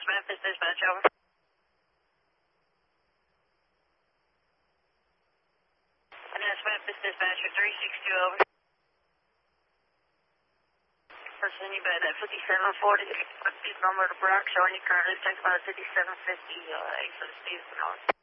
Memphis dispatch, over. Memphis dispatcher 362, over. Listen, you bet at 5740, number to Brock, showing you currently text about 5750, 8 for the Stevenson.